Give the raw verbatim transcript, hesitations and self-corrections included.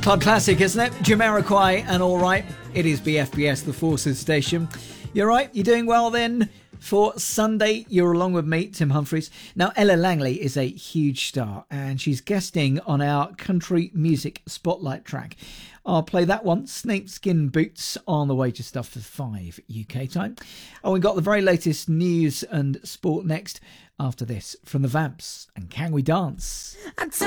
Club classic, isn't it? Jamiroquai and All Right. It is B F B S, the Forces station. You're right, you're doing well then. For Sunday, you're along with me, Tim Humphries. Now, Ella Langley is a huge star and she's guesting on our country music spotlight track. I'll play that one, Snakeskin Boots, on the way to stuff for five U K time. Oh, we got the very latest news and sport next after this from the Vamps and Can We Dance? I